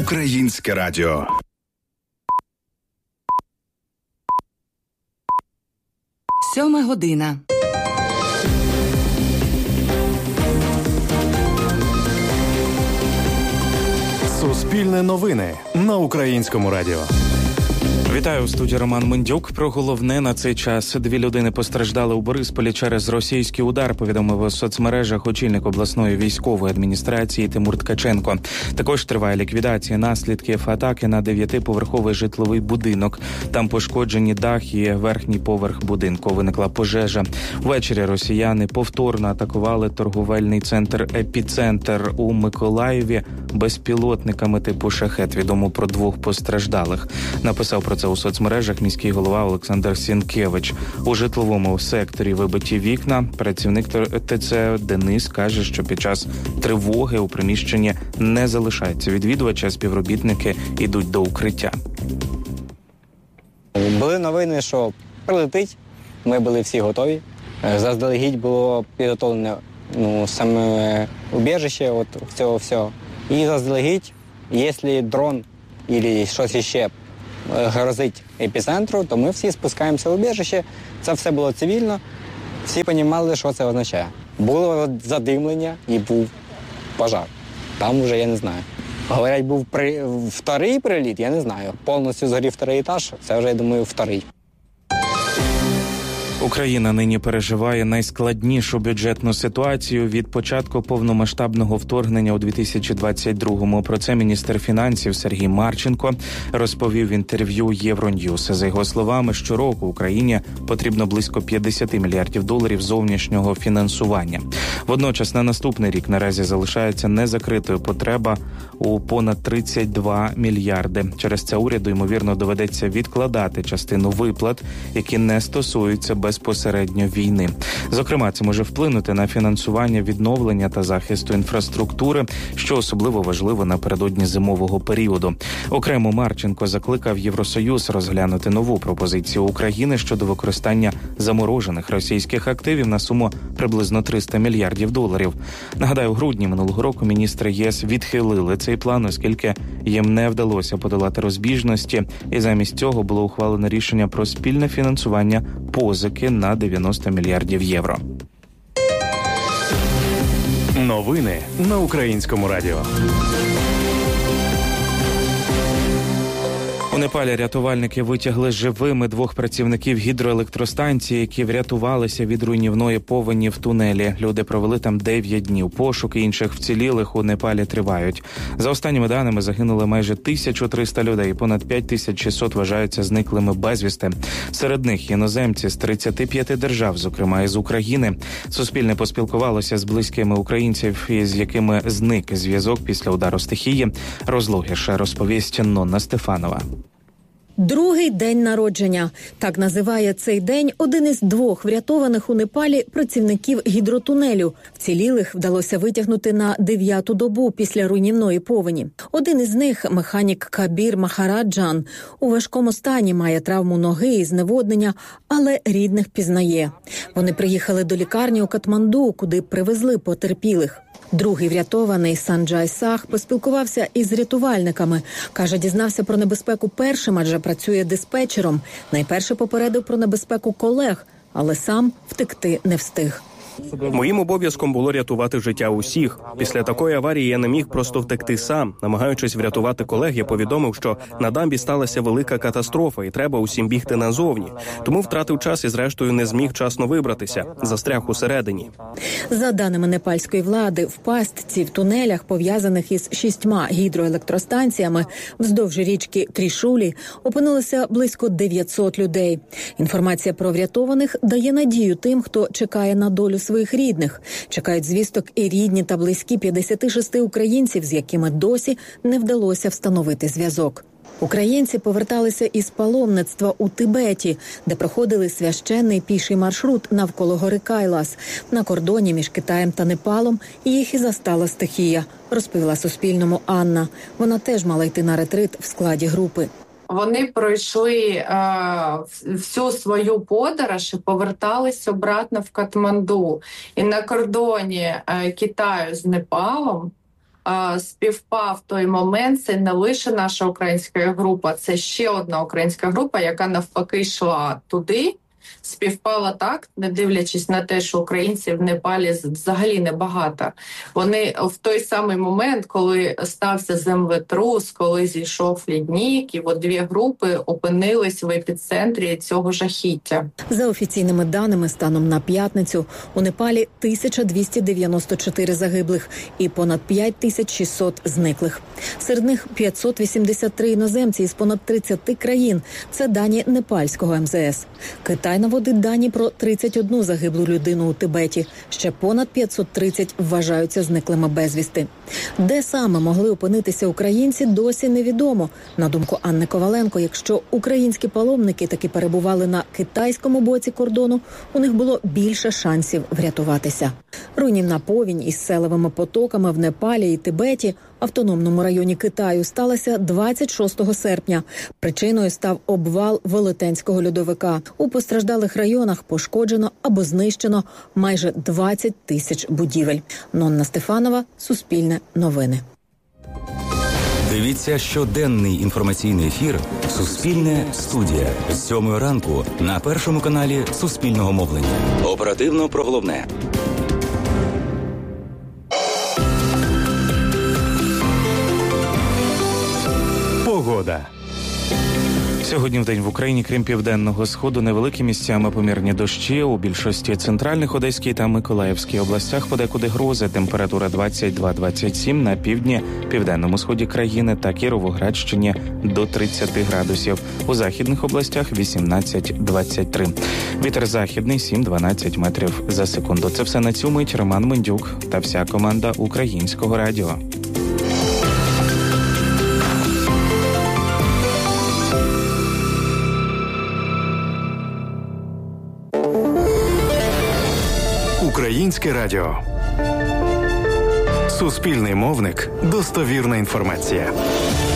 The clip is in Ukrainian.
Українське радіо. Сьома година. Суспільне новини на Українському радіо. Вітаю, у студії Роман Мендюк. Про головне на цей час. 2 людини постраждали у Борисполі через російський удар, повідомив у соцмережах очільник обласної військової адміністрації Тимур Ткаченко. Також триває ліквідація наслідків атаки на 9-поверховий житловий будинок. Там пошкоджені дах і верхній поверх будинку. Виникла пожежа. Ввечері росіяни повторно атакували торговельний центр «Епіцентр» у Миколаєві безпілотниками типу «Шахет». Відомо про 2 постраждалих. Написав про це у соцмережах міський голова Олександр Сінкевич. У житловому секторі вибиті вікна. Працівник ТЦ Денис каже, що під час тривоги у приміщенні не залишається відвідувача, співробітники йдуть до укриття. Були новини, що прилетить. Ми були всі готові. Заздалегідь було підготовлене саме убіжище от цього всього. І заздалегідь, якщо дрон або щось ще грозить епіцентру, то ми всі спускаємося в убіжище. Це все було цивільно. Всі розуміли, що це означає. Було задимлення і був пожар. Там вже я не знаю. Говорять, був вторий приліт, я не знаю. Повністю згорів 2-й етаж, це вже, я думаю, 2-й. Україна нині переживає найскладнішу бюджетну ситуацію від початку повномасштабного вторгнення у 2022-му. Про це міністр фінансів Сергій Марченко розповів в інтерв'ю Євроньюз. За його словами, щороку Україні потрібно близько $50 мільярдів зовнішнього фінансування. Водночас на наступний рік наразі залишається незакритою потреба у понад 32 мільярди. Через це уряду, ймовірно, доведеться відкладати частину виплат, які не стосуються безпосередньо війни. Зокрема, це може вплинути на фінансування відновлення та захисту інфраструктури, що особливо важливо напередодні зимового періоду. Окремо Марченко закликав Євросоюз розглянути нову пропозицію України щодо використання заморожених російських активів на суму приблизно $300 мільярдів. Нагадаю, у грудні минулого року міністри ЄС відхилили цей план, оскільки їм не вдалося подолати розбіжності, і замість цього було ухвалено рішення про спільне фінансування позики на $90 мільярдів. Новини на Українському радіо. У Непалі рятувальники витягли живими 2 працівників гідроелектростанції, які врятувалися від руйнівної повені в тунелі. Люди провели там 9 днів. Пошуки інших вцілілих у Непалі тривають. За останніми даними загинули майже 1300 людей, понад 5600 вважаються зниклими безвісти. Серед них іноземці з 35 держав, зокрема із України. Суспільне поспілкувалося з близькими українців, із якими зник зв'язок після удару стихії. Розлогіше розповість Нонна Стефанова. Другий день народження. Так називає цей день один із 2 врятованих у Непалі працівників гідротунелю. Вцілілих вдалося витягнути на 9-ту добу після руйнівної повені. Один із них, механік Кабір Махараджан, у важкому стані, має травму ноги і зневоднення, але рідних пізнає. Вони приїхали до лікарні у Катманду, куди привезли потерпілих. Другий врятований Санджай Сах поспілкувався із рятувальниками. Каже, дізнався про небезпеку першим, адже працює диспетчером. Найперше попередив про небезпеку колег, але сам втекти не встиг. Моїм обов'язком було рятувати життя усіх. Після такої аварії я не міг просто втекти сам. Намагаючись врятувати колег, я повідомив, що на дамбі сталася велика катастрофа і треба усім бігти назовні. Тому втратив час і зрештою не зміг вчасно вибратися. Застряг усередині. За даними непальської влади, в пастці в тунелях, пов'язаних із 6 гідроелектростанціями вздовж річки Трішулі, опинилося близько 900 людей. Інформація про врятованих дає надію тим, хто чекає на долю своїх рідних. Чекають звісток і рідні та близькі 56 українців, з якими досі не вдалося встановити зв'язок. Українці поверталися із паломництва у Тибеті, де проходили священний піший маршрут навколо гори Кайлас. На кордоні між Китаєм та Непалом їх і застала стихія, розповіла Суспільному Анна. Вона теж мала йти на ретрит в складі групи. Вони пройшли всю свою подорож і повертались обратно в Катманду. І на кордоні Китаю з Непалом співпав той момент. Це не лише наша українська група, це ще одна українська група, яка навпаки йшла туди. Співпало так, не дивлячись на те, що українців в Непалі взагалі небагато. Вони в той самий момент, коли стався землетрус, коли зійшов лідник, і от дві групи опинились в епіцентрі цього жахіття. За офіційними даними, станом на п'ятницю у Непалі 1294 загиблих і понад 5600 зниклих. Серед них 583 іноземці із понад 30 країн. Це дані непальського МЗС. Китай наводить дані про 31 загиблу людину у Тибеті. Ще понад 530 вважаються зниклими безвісти. Де саме могли опинитися українці, досі невідомо. На думку Анни Коваленко, якщо українські паломники таки перебували на китайському боці кордону, у них було більше шансів врятуватися. Руйнівна повінь із селевими потоками в Непалі і Тибеті, автономному районі Китаю, сталася 26 серпня. Причиною став обвал велетенського льодовика. У постраждалих районах пошкоджено або знищено майже 20 тисяч будівель. Нонна Стефанова, Суспільне новини. Дивіться щоденний інформаційний ефір «Суспільне студія» з 7 ранку на Першому каналі Суспільного мовлення. Оперативно про головне. Погода. Сьогодні вдень в Україні, крім південного сходу, невеликі місцями помірні дощі. У більшості центральних Одеській та Миколаївській областях подекуди грози. Температура 22-27, на півдні, південному сході країни та Кіровоградщині до 30 градусів. У західних областях 18-23. Вітер західний 7-12 метрів за секунду. Це все на цю мить. Роман Мендюк та вся команда Українського радіо. Українське радіо. Суспільний мовник. Достовірна інформація.